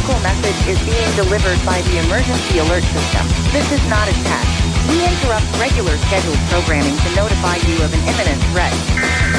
critical message is being delivered by the emergency alert system. This is not a test. We interrupt regular scheduled programming to notify you of an imminent threat.